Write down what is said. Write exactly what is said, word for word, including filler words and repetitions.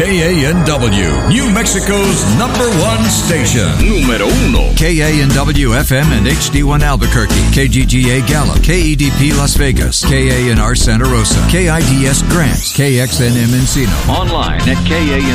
K A N W, New Mexico's number one station. Número uno. K A N W F M and H D one Albuquerque, K G G A Gallup, K E D P Las Vegas, K A N R Santa Rosa, K I D S Grants, K X N M Encino. Online at K A N